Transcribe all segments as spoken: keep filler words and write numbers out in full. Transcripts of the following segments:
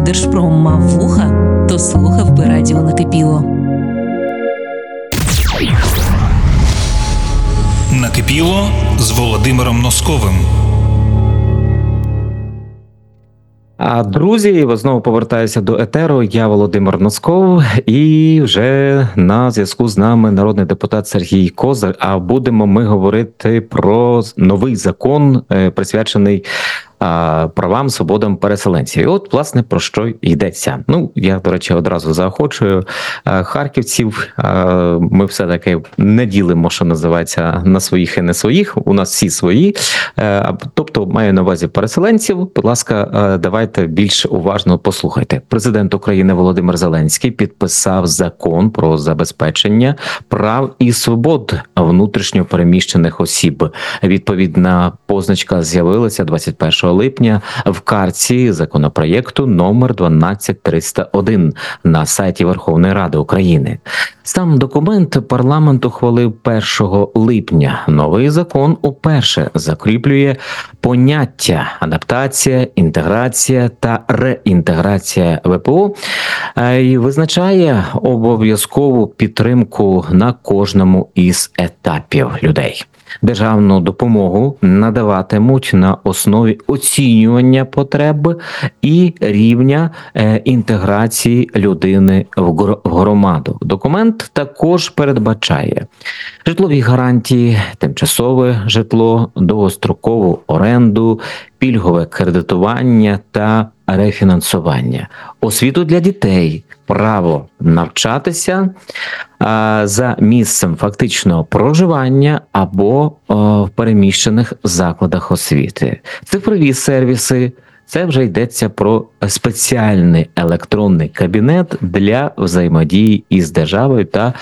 Якби Держпром мав вуха, то слухав би радіо «Накипіло». «Накипіло» з Володимиром Носковим. А друзі, знову повертаюся до етеру. Я Володимир Носков, і вже на зв'язку з нами народний депутат Сергій Козир. А будемо ми говорити про новий закон, присвячений правам, свободам переселенців. І от, власне, про що йдеться. Ну, я, до речі, одразу заохочую харківців. Ми все-таки не ділимо, що називається, на своїх і не своїх. У нас всі свої. Тобто, маю на увазі переселенців. Будь ласка, давайте більш уважно послухайте. Президент України Володимир Зеленський підписав закон про забезпечення прав і свобод внутрішньо переміщених осіб. Відповідна позначка з'явилася двадцять першого липня в картці законопроєкту номер дванадцять триста один на сайті Верховної Ради України. Сам документ парламент ухвалив першого липня. Новий закон уперше закріплює поняття адаптація, інтеграція та реінтеграція ВПО і визначає обов'язкову підтримку на кожному із етапів людей. Державну допомогу надаватимуть на основі оцінювання потреб і рівня інтеграції людини в громаду. Документ також передбачає житлові гарантії, тимчасове житло, довгострокову оренду, пільгове кредитування та рефінансування, освіту для дітей, право навчатися а, за місцем фактичного проживання або а, в переміщених закладах освіти, цифрові сервіси. Це вже йдеться про спеціальний електронний кабінет для взаємодії із державою та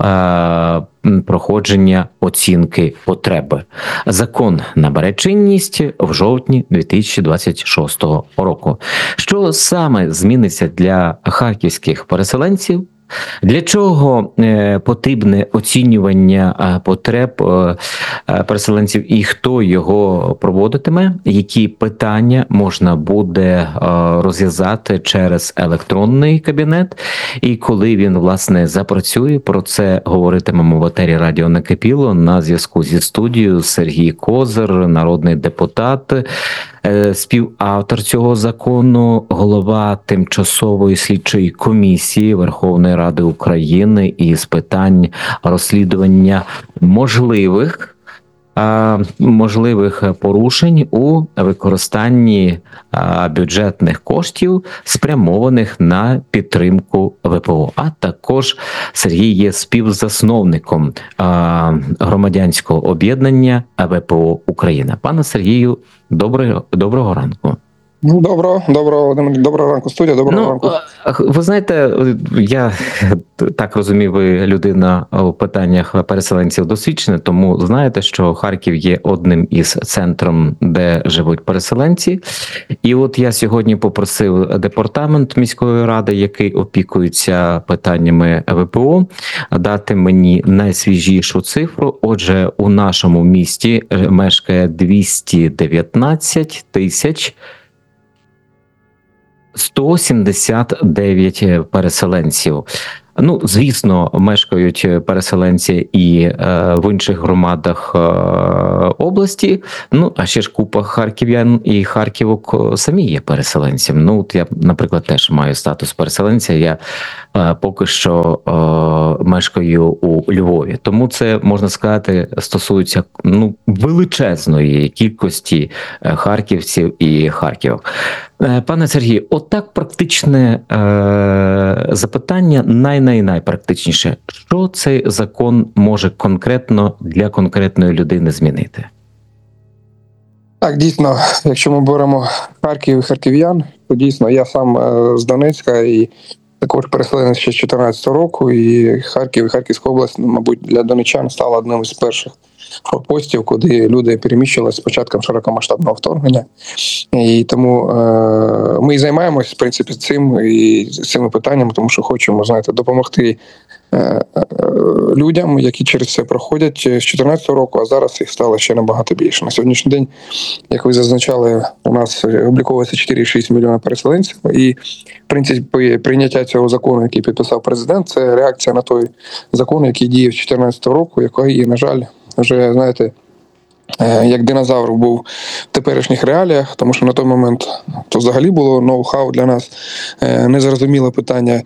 е, проходження оцінки потреби. Закон набере чинність в жовтні дві тисячі двадцять шостого року. Що саме зміниться для харківських переселенців? Для чого е, потрібне оцінювання е, потреб е, переселенців і хто його проводитиме? Які питання можна буде е, розв'язати через електронний кабінет? І коли він, власне, запрацює, про це говоритимемо в етері радіо «Накипіло». На зв'язку зі студією Сергій Козир, народний депутат, е, співавтор цього закону, голова тимчасової слідчої комісії Верховної Ради України із питань розслідування можливих а, можливих порушень у використанні а, бюджетних коштів, спрямованих на підтримку ВПО. А також Сергій є співзасновником а, громадянського об'єднання ВПО Україна. Пане Сергію, доброго, доброго ранку. Доброго, доброго, доброго ранку, студія, доброго ну, ранку. Ви знаєте, я так розумію, ви людина у питаннях переселенців досвідчена, тому знаєте, що Харків є одним із центром, де живуть переселенці. І от я сьогодні попросив департамент міської ради, який опікується питаннями ВПО, дати мені найсвіжішу цифру. Отже, у нашому місті мешкає двісті дев'ятнадцять тисяч сто сімдесят дев'ять переселенців. Ну, звісно, мешкають переселенці і е, в інших громадах е, області. Ну, а ще ж купа харків'ян і харківок самі є переселенцем. Ну, от я, наприклад, теж маю статус переселенця. Я е, поки що е, мешкаю у Львові. Тому це, можна сказати, стосується ну, величезної кількості харківців і харківок. Е, пане Сергію, отак практичне е, запитання най найпрактичніше. Що цей закон може конкретно для конкретної людини змінити? Так, дійсно, якщо ми беремо Харків і харків'ян, то дійсно я сам з Донецька і також переселенець ще з чотирнадцятого року, і Харків і Харківська область, мабуть, для донеччан стала одним із перших форпостів, куди люди переміщилися з початком широкомасштабного вторгнення. І тому е, ми і займаємося, в принципі, цим і цими питаннями, тому що хочемо, знаєте, допомогти людям, які через це проходять з дві тисячі чотирнадцятого року, а зараз їх стало ще набагато більше. На сьогоднішній день, як ви зазначали, у нас обліковується чотири цілих шість мільйона переселенців, і в принципі прийняття цього закону, який підписав президент, це реакція на той закон, який діє з дві тисячі чотирнадцятого року, який, на жаль, вже, знаєте, як динозавр був в теперішніх реаліях, тому що на той момент то взагалі було ноу-хау для нас, незрозуміле питання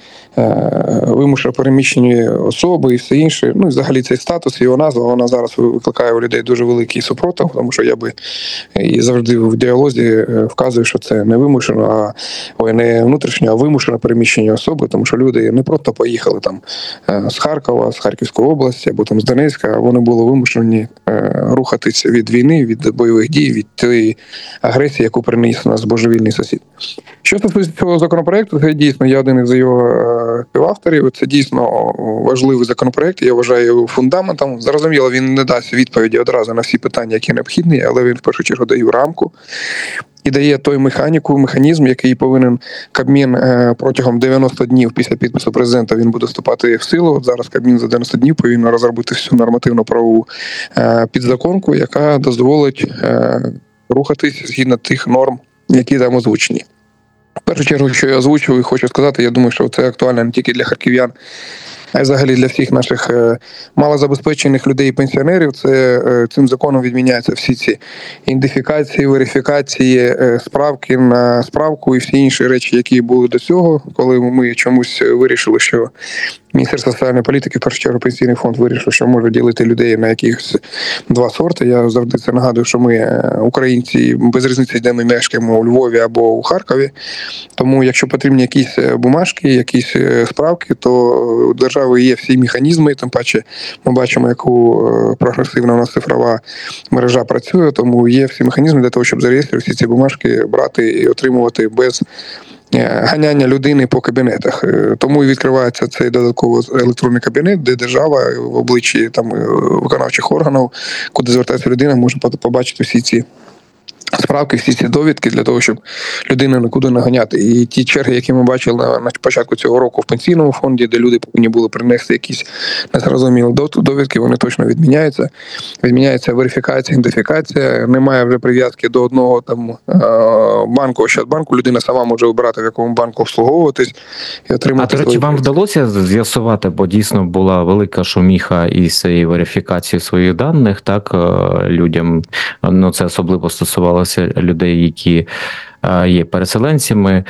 вимушено переміщені особи і все інше. Ну і взагалі цей статус, його назва, вона зараз викликає у людей дуже великий супротив, тому що я би і завжди в діалозі вказую, що це не вимушено, а ой, не внутрішньо, а вимушено переміщені особи, тому що люди не просто поїхали там з Харкова, з Харківської області або там з Донецька, а вони були вимушені рухатися від війни, від бойових дій, від тієї агресії, яку приніс у нас божевільний сусід. Що стосується цього законопроекту, це дійсно я один із його співавторів. Це дійсно важливий законопроект. Я вважаю його фундаментом. Зрозуміло, він не дасть відповіді одразу на всі питання, які необхідні, але він в першу чергу дає рамку і дає той механіку, механізм, який повинен Кабмін протягом дев'яноста днів після підпису президента він буде вступати в силу. От зараз Кабмін за дев'яносто днів повинен розробити всю нормативну правову підзаконку, яка дозволить рухатись згідно тих норм, які там озвучені. В першу чергу, що я озвучив і хочу сказати, я думаю, що це актуально не тільки для харків'ян, а й взагалі для всіх наших малозабезпечених людей і пенсіонерів. Це цим законом відміняються всі ці ідентифікації, верифікації, справки на справку і всі інші речі, які були до цього, коли ми чомусь вирішили, що Міністерство соціальної політики, в першу чергу Пенсійний фонд вирішив, що може ділити людей на якихось два сорти. Я завжди це нагадую, що ми українці, без різниці, де ми мешкаємо, у Львові або у Харкові. Тому якщо потрібні якісь бумажки, якісь справки, то у держави є всі механізми, тим паче ми бачимо, яку прогресивна у нас цифрова мережа працює, тому є всі механізми для того, щоб зареєструвати всі ці бумажки, брати і отримувати без ганяння людини по кабінетах. Тому і відкривається цей додатковий електронний кабінет, де держава в обличчі там виконавчих органів, куди звертається людина, може побачити всі ці справки, всі ці довідки для того, щоб людину нікуди не ганяти. І ті черги, які ми бачили на, на початку цього року в пенсійному фонді, де люди повинні були принести якісь незрозумілі довідки, вони точно відміняються. Відміняється верифікація, ідентифікація, немає вже прив'язки до одного там банку, Ощадбанку, людина сама може обирати, в якому банку обслуговуватись і отримати. А, до речі, вам вдалося з'ясувати, бо дійсно була велика шуміха із цією верифікацією своїх даних, так, людям, ну це особливо стосувалося людей, які є переселенцями,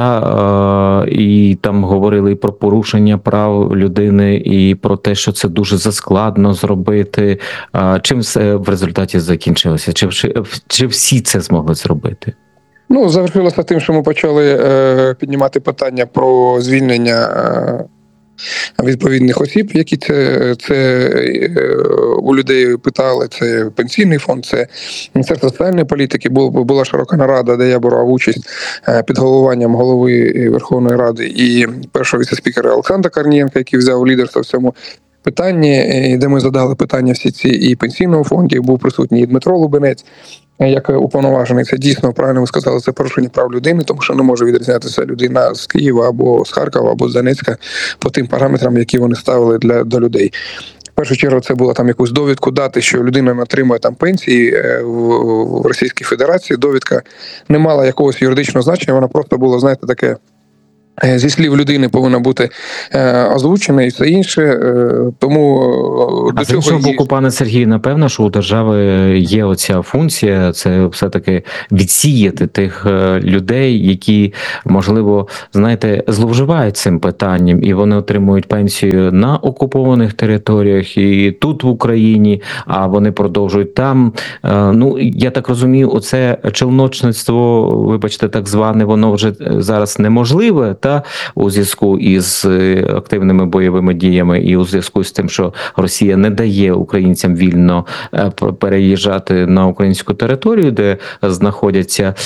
та і там говорили і про порушення прав людини, і про те, що це дуже заскладно зробити. Чим все в результаті закінчилося? Чи, чи, чи всі це змогли зробити? Ну, завершилося тим, що ми почали е, піднімати питання про звільнення е, відповідних осіб, які це, це е, у людей питали. Це Пенсійний фонд, це Міністерство соціальної політики. Була, була широка нарада, де я брав участь е, під головуванням голови Верховної Ради і першого віце-спікера Олександра Корнієнка, який взяв лідерство в цьому питанні, де ми задали питання всі ці і Пенсійному фонді, був присутній і Дмитро Лубенець, як уповноважений. Це дійсно, правильно ви сказали, це порушення прав людини, тому що не може відрізнятися людина з Києва або з Харкова, або з Донецька по тим параметрам, які вони ставили для до людей. В першу чергу це було там якусь довідку дати, що людина не отримує там пенсії в Російській Федерації. Довідка не мала якогось юридичного значення, вона просто була, знаєте, таке, зі слів людини повинна бути е, озвучена і все інше. Е, тому а до з іншого цього боку, пане Сергію, напевно, що у держави є оця функція, це все-таки відсіяти тих людей, які, можливо, знаєте, зловживають цим питанням, і вони отримують пенсію на окупованих територіях і тут в Україні, а вони продовжують там. Е, ну, я так розумію, оце челночництво, вибачте, так зване, воно вже зараз неможливе, та у зв'язку із активними бойовими діями і у зв'язку з тим, що Росія не дає українцям вільно переїжджати на українську територію, де знаходяться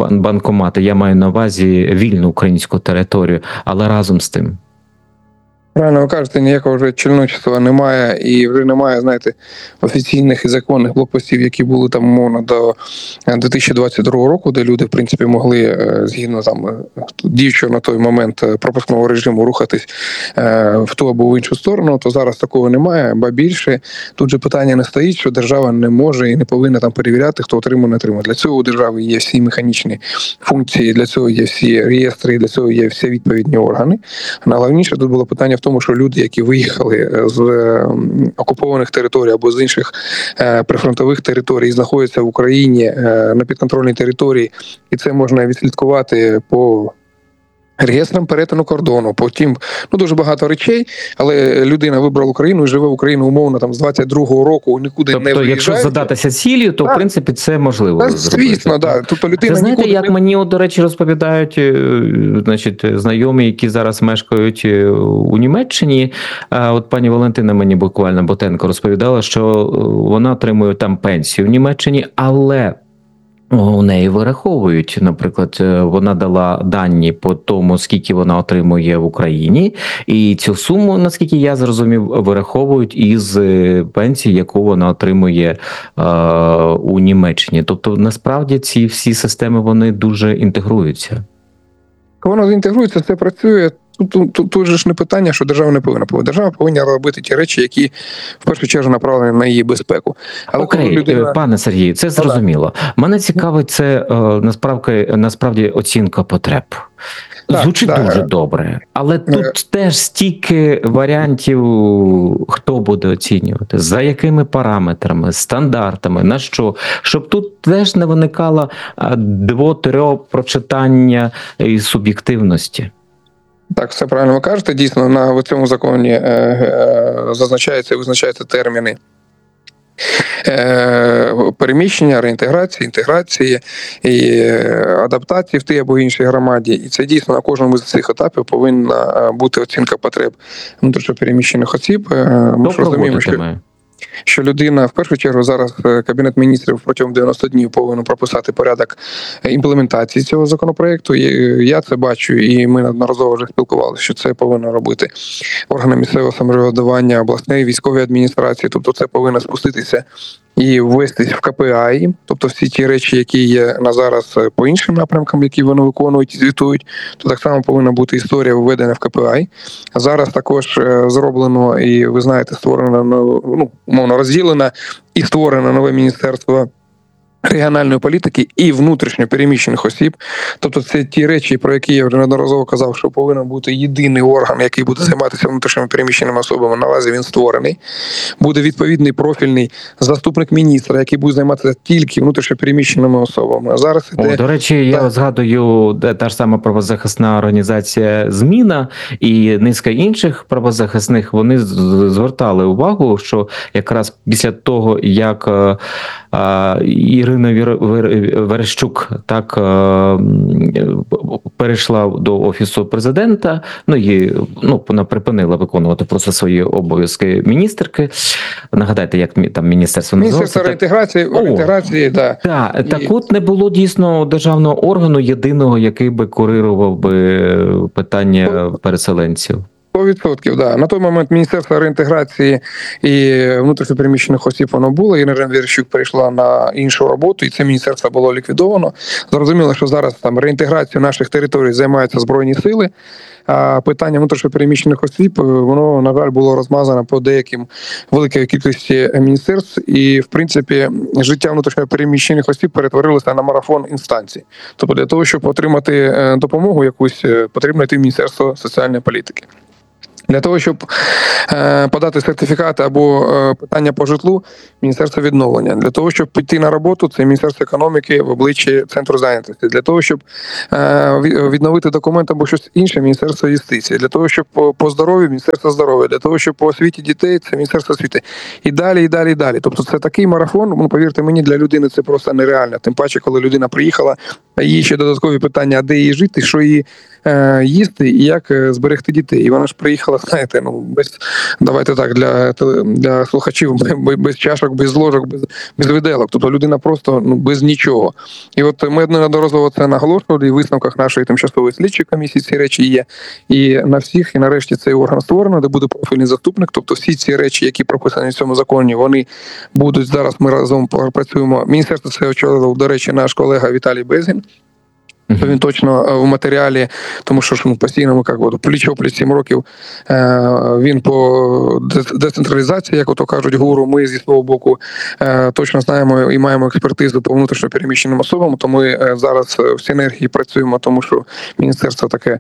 банкомати. Я маю на увазі вільну українську територію, але разом з тим. Правильно ви кажете, ніякого вже чільночества немає, і вже немає, знаєте, офіційних і законних блокпостів, які були там, умовно, до дві тисячі двадцять другого року, де люди, в принципі, могли, згідно там діючого на той момент пропускного режиму, рухатись в ту або в іншу сторону, то зараз такого немає, ба більше. Тут же питання не стоїть, що держава не може і не повинна там перевіряти, хто отримав, не отримав. Для цього у держави є всі механічні функції, для цього є всі реєстри, для цього є всі відповідні органи. Найголовніше тут було питання в тому, що люди, які виїхали з окупованих територій або з інших прифронтових територій, знаходяться в Україні на підконтрольній території, і це можна відслідкувати по реєстрам перетину кордону, потім, ну, дуже багато речей, але людина вибрала Україну і живе в Україні умовно там з двадцять другого року, нікуди тобто, не виїжджає. Якщо задатися цілею, то, так, в принципі, це можливо так, зробити. Звісно, да. Тобто людина Це, знаєте, нікуди як не... мені, до речі, розповідають значить, знайомі, які зараз мешкають у Німеччині. От пані Валентина мені буквально Ботенко розповідала, що вона отримує там пенсію в Німеччині, але у неї вираховують, наприклад, вона дала дані по тому, скільки вона отримує в Україні, і цю суму, наскільки я зрозумів, вираховують із пенсії, яку вона отримує е, у Німеччині. Тобто, насправді, ці всі системи, вони дуже інтегруються. Воно інтегрується, це працює. Тут, тут, тут, тут же ж не питання, що держава не повинна. Держава повинна робити ті речі, які в першу чергу направлені на її безпеку. Але Окей, коли людина... пане Сергію, це зрозуміло. Мене цікавить це насправді, насправді оцінка потреб. Так, звучить так, дуже добре, але тут е... теж стільки варіантів, хто буде оцінювати, за якими параметрами, стандартами, на що, щоб тут теж не виникало дво-трьох прочитання і суб'єктивності. Так, все правильно ви кажете. Дійсно, на в цьому законі е, е, зазначаються і визначаються терміни е, переміщення, реінтеграції, інтеграції і адаптації в тій або іншій громаді. І це дійсно на кожному з цих етапів повинна бути оцінка потреб внутрішньопереміщених осіб. Ми ж розуміємо, що... що людина, в першу чергу, зараз Кабінет міністрів протягом дев'яноста днів повинен прописати порядок імплементації цього законопроекту. І я це бачу, і ми неодноразово вже спілкувалися, що це повинно робити органи місцевого самоврядування, обласної військової адміністрації. Тобто це повинно спуститися і ввестись в ка пе а, тобто всі ті речі, які є на зараз по іншим напрямкам, які вони виконують і звітують, то так само повинна бути історія введена в ка пе а. Зараз також зроблено, і ви знаєте, створено, ну, умовно розділено і створено нове міністерство регіональної політики і внутрішньо переміщених осіб. Тобто це ті речі, про які я вже неодноразово казав, що повинен бути єдиний орган, який буде займатися внутрішньо переміщеними особами. Наразі він створений. Буде відповідний профільний заступник міністра, який буде займатися тільки внутрішньо переміщеними особами. Зараз іде... О, до речі, я так. згадую, та ж сама правозахисна організація «Зміна» і низка інших правозахисних, вони звертали увагу, що якраз після того, як а, Ірина Верещук так перейшла до Офісу президента, ну і ну, вона припинила виконувати просто свої обов'язки міністерки. Нагадайте, як там міністерство називалося? Міністерство реінтеграції, реінтеграції, да. Так, і... так от не було дійсно державного органу єдиного, який би курирував би питання переселенців. сто відсотків, да. На той момент Міністерство реінтеграції і внутрішньопереміщених осіб воно було, Ірина Верещук перейшла на іншу роботу, і це міністерство було ліквідовано. Зрозуміло, що зараз там реінтеграцією наших територій займаються Збройні сили, а питання внутрішньопереміщених осіб, воно, на жаль, було розмазано по деяким великій кількості міністерств, і, в принципі, життя внутрішньопереміщених осіб перетворилося на марафон інстанцій. Тобто для того, щоб отримати допомогу якусь, потрібно йти в Міністерство соціальної політики. Для того, щоб е, подати сертифікати або е, питання по житлу, Міністерство відновлення. Для того, щоб піти на роботу, це Міністерство економіки в обличчі Центру зайнятості. Для того, щоб е, відновити документ або щось інше, Міністерство юстиції. Для того, щоб по, по здоров'ю, Міністерство здоров'я. Для того, щоб по освіті дітей, це Міністерство освіти. І далі, і далі, і далі. Тобто це такий марафон, ну, повірте мені, для людини це просто нереально. Тим паче, коли людина приїхала А її ще додаткові питання, а де їй жити, що їй е, їсти і як е, зберегти дітей. І вона ж приїхала, знаєте, ну без давайте так для теле- для слухачів, без, без чашок, без ложок, без, без виделок. Тобто людина просто ну без нічого. І от ми неодноразово це наголошували, і в висновках нашої тимчасової слідчої комісії ці речі є. І на всіх, і нарешті цей орган створено, де буде профільний заступник. Тобто всі ці речі, які прописані в цьому законі, вони будуть зараз. Ми разом працюємо. Міністерство це очолив, до речі, наш колега Віталій Безгін. То він точно в матеріалі, тому що ж ну, постійно ми як от, пліч-опліч сім років е, він по децентралізації, як ото кажуть гуру, ми зі свого боку е, точно знаємо і маємо експертизу по внутрішньо переміщеним особам, то ми е, зараз в синергії працюємо, тому що міністерство таке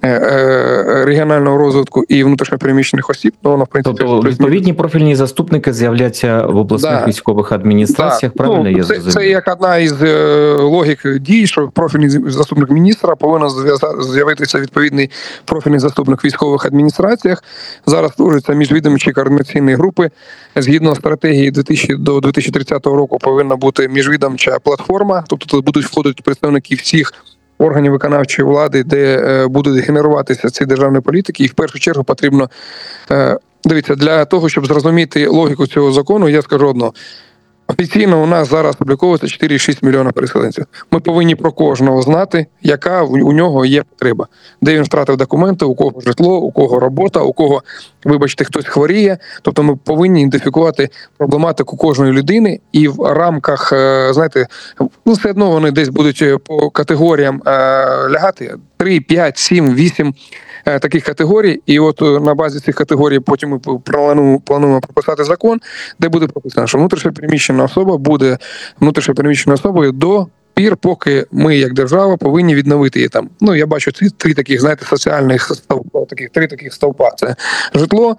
регіонального розвитку і внутрішньопереміщених осіб, то воно в принципі тобто відповідні профільні заступники з'являться в обласних да. військових адміністраціях. Да. Правильно ну, я зрозумів? Це, це як одна із логік дій, що профільний заступник міністра повинен з'явитися відповідний профільний заступник в військових адміністраціях. Зараз створюються міжвідомчі координаційні групи. Згідно стратегії дві тисячі до дві тисячі тридцятого року повинна бути міжвідомча платформа, тобто тут будуть входити представники всіх органів виконавчої влади, де е, будуть генеруватися ці державні політики, і в першу чергу потрібно, е, дивіться, для того, щоб зрозуміти логіку цього закону, я скажу одно. Офіційно у нас зараз обліковується чотири цілих шість мільйона переселенців. Ми повинні про кожного знати, яка у нього є потреба. Де він втратив документи, у кого житло, у кого робота, у кого, вибачте, хтось хворіє. Тобто ми повинні ідентифікувати проблематику кожної людини і в рамках, знаєте, ну все одно вони десь будуть по категоріям лягати. три, п'ять, сім, вісім таких категорій, і от на базі цих категорій потім ми плануємо, плануємо прописати закон, де буде прописано, що внутрішньопереміщена особа буде внутрішньопереміщеною особою до пір, поки ми, як держава, повинні відновити її там. Ну, я бачу ці три таких, знаєте, соціальних стовпа, таких, три таких стовпа. Це житло,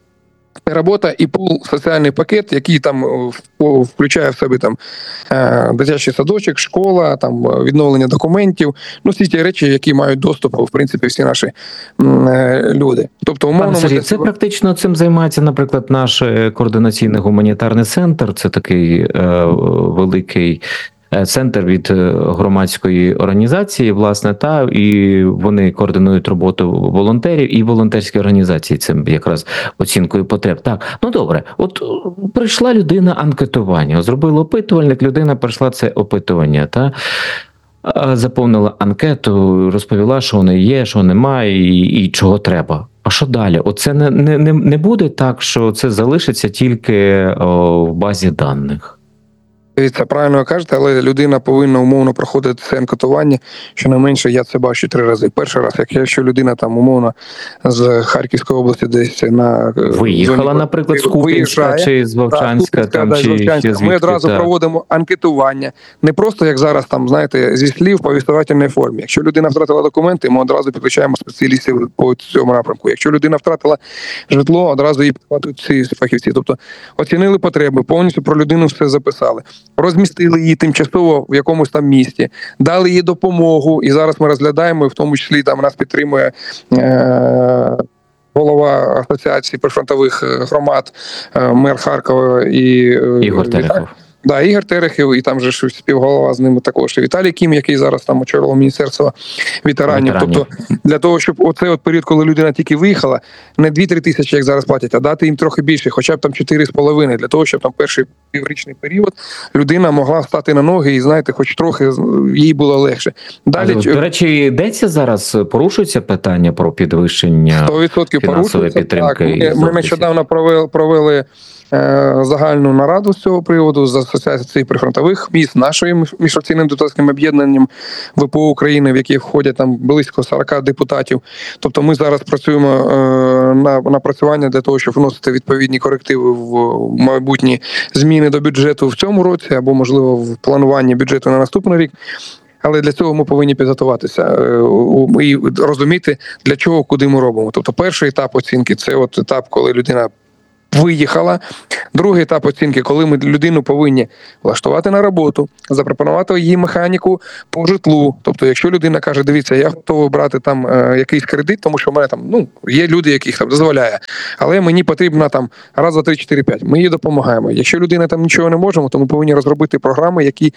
робота і пул соціальний пакет, який там включає в себе там дитячий садочок, школа, там відновлення документів, ну всі ті речі, які мають доступ, в принципі, всі наші люди. Тобто, умовно, Пане Сергій, це практично цим займається, наприклад, наш координаційний гуманітарний центр. Це такий е, великий центр від громадської організації, власне, та і вони координують роботу волонтерів і волонтерські організації цим якраз оцінкою потреб. Так, ну добре, от прийшла людина анкетування, зробила опитувальник, людина пройшла це опитування, та заповнила анкету, розповіла, що воно є, що немає і, і чого треба. А що далі? Оце не, не, не буде так, що це залишиться тільки о, в базі даних? Це правильно ви кажете, але людина повинна умовно проходити це анкетування. Щонайменше я це бачу три рази. Перший раз, якщо людина там умовно з Харківської області десь на виїхала, зоні, наприклад, з Куп'янська чи з Вовчанська, да, там да, чи Вовчанська. ще звідки, ми одразу так. проводимо анкетування. Не просто, як зараз, там, знаєте, зі слів в повістувальній формі. Якщо людина втратила документи, ми одразу підключаємо спеціалістів по цьому напрямку. Якщо людина втратила житло, одразу її підхватують ці фахівці. Тобто оцінили потреби, повністю про людину все записали. Розмістили її тимчасово в якомусь там місті, дали їй допомогу, і зараз ми розглядаємо, і в тому числі там нас підтримує е- голова Асоціації прифронтових громад, е- мер Харкова і Ігор Терехов. Да, Ігор Терехів, і там же ж співголова з ними також і Віталій Кім, який зараз там очолював Міністерство ветеранів. Ветеранів. Тобто для того, щоб оцей от період, коли людина тільки виїхала, не дві-три тисячі, як зараз платять, а дати їм трохи більше, хоча б там чотири з половиною, для того, щоб там перший піврічний період людина могла стати на ноги і, знаєте, хоч трохи їй було легше. Далі, а, до речі, йдеться зараз, порушується питання про підвищення сто відсотків фінансової підтримки? Так, ми, ми нещодавно провели, провели загальну нараду з цього приводу з Асоціацією прифронтових міст, нашим міжфракційним депутатським об'єднанням ВПО України, в які входять там близько сорок депутатів. Тобто ми зараз працюємо на напрацювання для того, щоб вносити відповідні корективи в майбутні зміни до бюджету в цьому році або, можливо, в плануванні бюджету на наступний рік. Але для цього ми повинні підготуватися і розуміти, для чого, куди ми робимо. Тобто перший етап оцінки – це от етап, коли людина виїхала. Другий етап оцінки, коли ми людину повинні влаштувати на роботу, запропонувати їй механіку по житлу. Тобто, якщо людина каже, дивіться, я готовий брати там е, якийсь кредит, тому що в мене там, ну, є люди, яких там дозволяє, але мені потрібно там раз, два, три, чотири, п'ять. Ми їй допомагаємо. Якщо людина там нічого не може, то ми повинні розробити програми, які